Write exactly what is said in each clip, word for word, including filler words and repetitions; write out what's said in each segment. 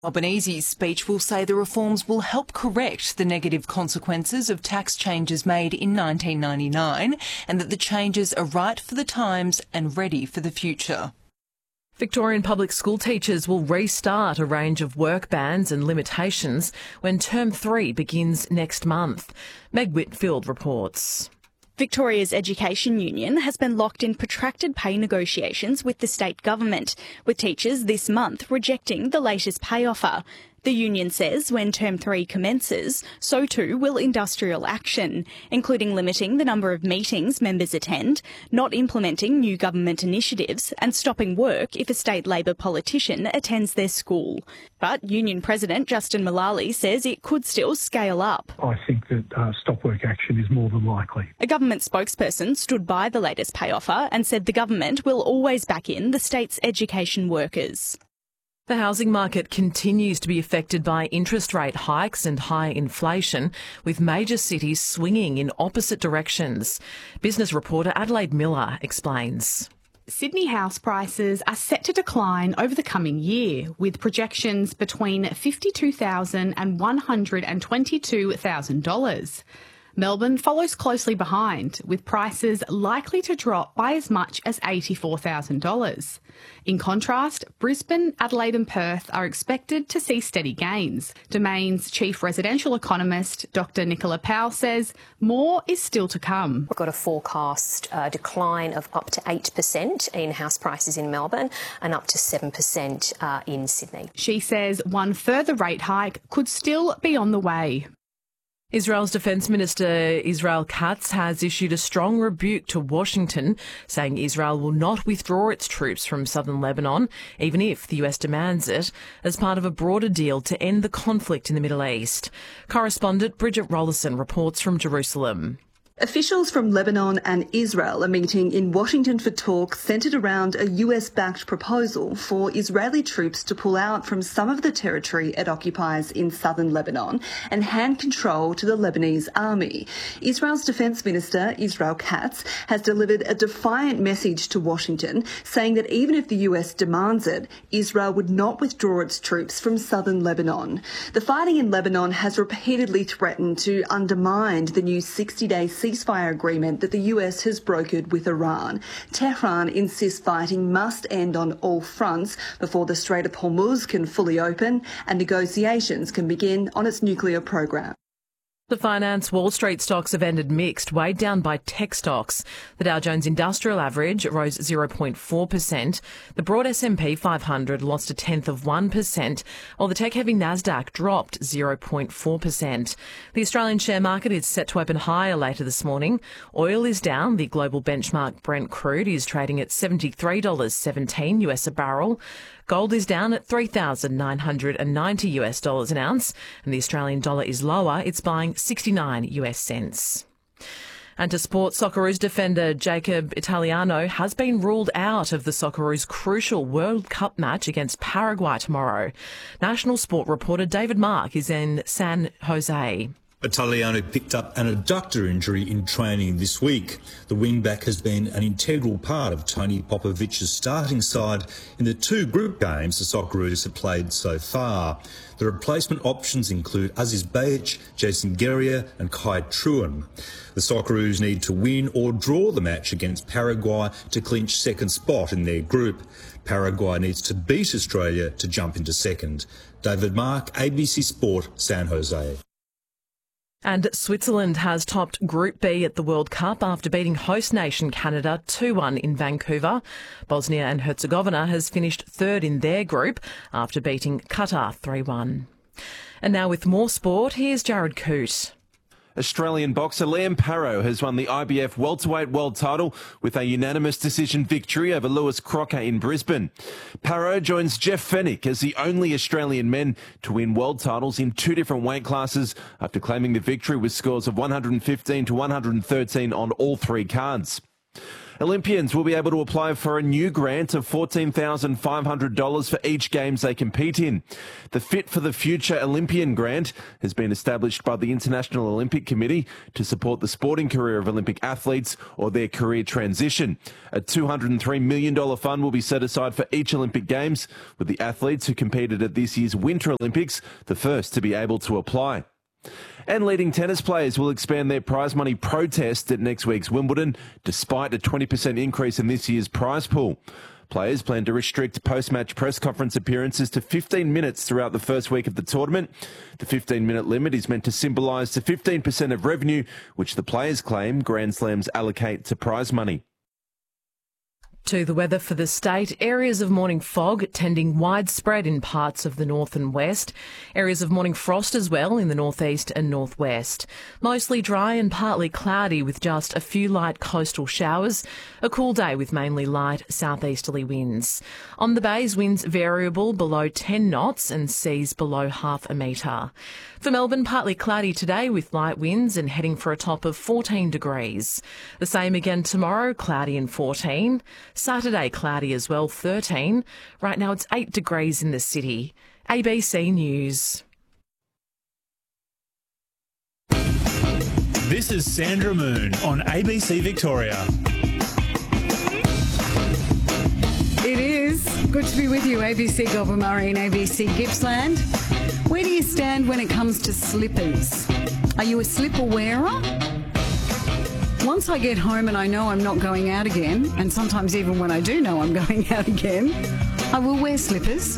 Albanese's speech will say the reforms will help correct the negative consequences of tax changes made in nineteen ninety-nine and that the changes are right for the times and ready for the future. Victorian public school teachers will restart a range of work bans and limitations when term three begins next month. Meg Whitfield reports. Victoria's Education Union has been locked in protracted pay negotiations with the state government, with teachers this month rejecting the latest pay offer. The union says when term three commences, so too will industrial action, including limiting the number of meetings members attend, not implementing new government initiatives and stopping work if a state Labor politician attends their school. But Union President Justin Mullally says it could still scale up. I think that uh, stop work action is more than likely. A government spokesperson stood by the latest pay offer and said the government will always back in the state's education workers. The housing market continues to be affected by interest rate hikes and high inflation, with major cities swinging in opposite directions. Business reporter Adelaide Miller explains. Sydney house prices are set to decline over the coming year, with projections between fifty-two thousand dollars and one hundred twenty-two thousand dollars. Melbourne follows closely behind, with prices likely to drop by as much as eighty-four thousand dollars. In contrast, Brisbane, Adelaide and Perth are expected to see steady gains. Domain's chief residential economist, Doctor Nicola Powell, says more is still to come. We've got a forecast uh, decline of up to eight percent in house prices in Melbourne and up to seven percent uh, in Sydney. She says one further rate hike could still be on the way. Israel's Defence Minister Israel Katz has issued a strong rebuke to Washington, saying Israel will not withdraw its troops from southern Lebanon, even if the U S demands it, as part of a broader deal to end the conflict in the Middle East. Correspondent Bridget Rollerson reports from Jerusalem. Officials from Lebanon and Israel are meeting in Washington for talks centred around a U S-backed proposal for Israeli troops to pull out from some of the territory it occupies in southern Lebanon and hand control to the Lebanese army. Israel's Defence Minister, Israel Katz, has delivered a defiant message to Washington, saying that even if the U S demands it, Israel would not withdraw its troops from southern Lebanon. The fighting in Lebanon has repeatedly threatened to undermine the new sixty-day ceasefire agreement that the U S has brokered with Iran. Tehran insists fighting must end on all fronts before the Strait of Hormuz can fully open and negotiations can begin on its nuclear program. The finance Wall Street stocks have ended mixed, weighed down by tech stocks. The Dow Jones Industrial Average rose zero point four percent. The broad S and P five hundred lost a tenth of one percent, while the tech-heavy Nasdaq dropped zero point four percent. The Australian share market is set to open higher later this morning. Oil is down. The global benchmark Brent crude is trading at seventy-three dollars seventeen US a barrel. Gold is down at three thousand nine hundred ninety US dollars an ounce, and the Australian dollar is lower. It's buying sixty-nine US cents. And to sport, Socceroos defender Jacob Italiano has been ruled out of the Socceroos' crucial World Cup match against Paraguay tomorrow. National Sport reporter David Mark is in San Jose. Italiano picked up an adductor injury in training this week. The wingback has been an integral part of Tony Popovic's starting side in the two group games the Socceroos have played so far. The replacement options include Aziz Bajic, Jason Guerrier and Kai Truan. The Socceroos need to win or draw the match against Paraguay to clinch second spot in their group. Paraguay needs to beat Australia to jump into second. David Mark, A B C Sport, San Jose. And Switzerland has topped Group B at the World Cup after beating host nation Canada two one in Vancouver. Bosnia and Herzegovina has finished third in their group after beating Qatar three one. And now with more sport, here's Jared Coote. Australian boxer Liam Parrow has won the I B F welterweight world title with a unanimous decision victory over Lewis Crocker in Brisbane. Parrow joins Jeff Fennick as the only Australian men to win world titles in two different weight classes after claiming the victory with scores of one fifteen to one thirteen on all three cards. Olympians will be able to apply for a new grant of fourteen thousand five hundred dollars for each Games they compete in. The Fit for the Future Olympian Grant has been established by the International Olympic Committee to support the sporting career of Olympic athletes or their career transition. A two hundred three million dollars fund will be set aside for each Olympic Games, with the athletes who competed at this year's Winter Olympics the first to be able to apply. And leading tennis players will expand their prize money protest at next week's Wimbledon, despite a twenty percent increase in this year's prize pool. Players plan to restrict post-match press conference appearances to fifteen minutes throughout the first week of the tournament. The fifteen-minute limit is meant to symbolise the fifteen percent of revenue which the players claim Grand Slams allocate to prize money. To the weather for the state, areas of morning fog tending widespread in parts of the north and west. Areas of morning frost as well in the northeast and northwest. Mostly dry and partly cloudy with just a few light coastal showers. A cool day with mainly light southeasterly winds. On the bays, winds variable below ten knots and seas below half a metre. For Melbourne, partly cloudy today with light winds and heading for a top of fourteen degrees. The same again tomorrow, cloudy and fourteen. Saturday, cloudy as well, thirteen. Right now it's eight degrees in the city. A B C News. This is Sandra Moon on A B C Victoria. It is good to be with you, A B C Goulburn Murray and A B C Gippsland. Where do you stand when it comes to slippers? Are you a slipper wearer? Once I get home and I know I'm not going out again, and sometimes even when I do know I'm going out again, I will wear slippers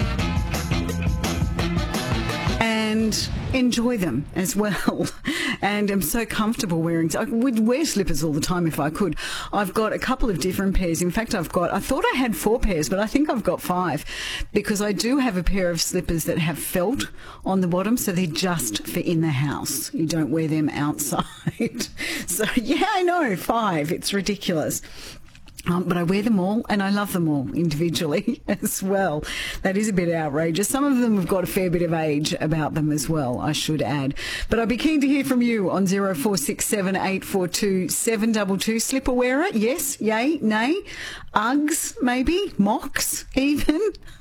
and enjoy them as well. And I'm so comfortable wearing, I would wear slippers all the time if I could. I've got a couple of different pairs. In fact, I've got, I thought I had four pairs, but I think I've got five, because I do have a pair of slippers that have felt on the bottom, so they're just for in the house. You don't wear them outside. So yeah, I know, five. It's ridiculous. Um, but I wear them all and I love them all individually as well. That is a bit outrageous. Some of them have got a fair bit of age about them as well, I should add. But I'd be keen to hear from you on zero four six seven eight four two seven two two. Slipper wearer? Yes, yay, nay. Uggs, maybe? Mocks, even?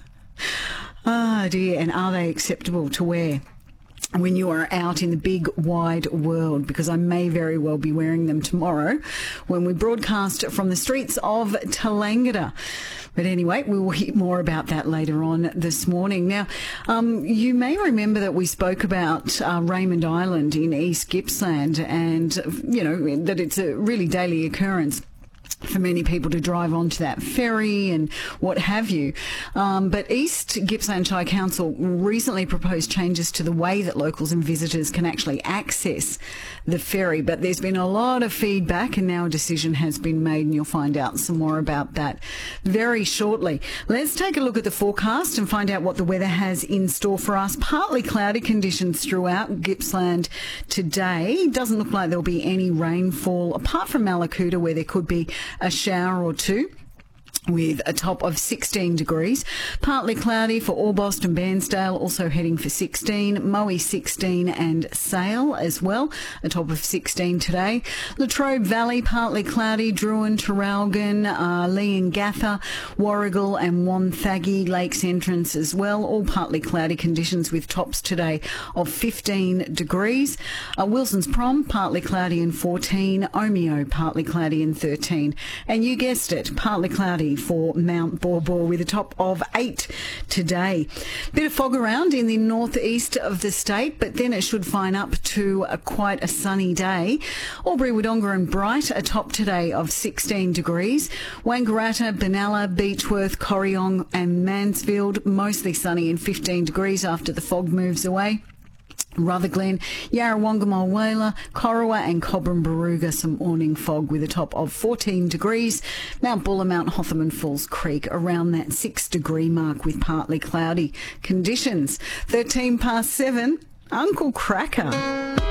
Ah, dear. And are they acceptable to wear when you are out in the big wide world? Because I may very well be wearing them tomorrow when we broadcast from the streets of Tallangatta. But anyway, we will hear more about that later on this morning. Now, um, you may remember that we spoke about uh, Raymond Island in East Gippsland, and, you know, that it's a really daily occurrence for many people to drive onto that ferry and what have you. Um, but East Gippsland Shire Council recently proposed changes to the way that locals and visitors can actually access the ferry. But there's been a lot of feedback and now a decision has been made, and you'll find out some more about that very shortly. Let's take a look at the forecast and find out what the weather has in store for us. Partly cloudy conditions throughout Gippsland today. Doesn't look like there'll be any rainfall apart from Mallacoota, where there could be a shower or two, with a top of sixteen degrees. Partly cloudy for Orbost and Bairnsdale, also heading for sixteen. Moe sixteen and Sale as well, a top of sixteen today. Latrobe Valley, partly cloudy. Druin, Traralgon, uh, Leongatha, Warrigal and Wonthaggi Lakes Entrance as well, all partly cloudy conditions with tops today of fifteen degrees. Uh, Wilson's Prom, partly cloudy and fourteen. Omeo, partly cloudy and thirteen. And you guessed it, partly cloudy for Mount Baw Baw with a top of eight today. Bit of fog around in the northeast of the state, but then it should fine up to a, quite a sunny day. Albury, Wodonga and Bright, a top today of sixteen degrees. Wangaratta, Benalla, Beechworth, Corryong and Mansfield, mostly sunny and fifteen degrees after the fog moves away. Rutherglen, Yarrawonga, Mulwala, Corowa and Cobram Barooga, some morning fog with a top of fourteen degrees. Mount Buller, Mount Hotham and Falls Creek around that six degree mark with partly cloudy conditions. thirteen past seven, Uncle Cracker.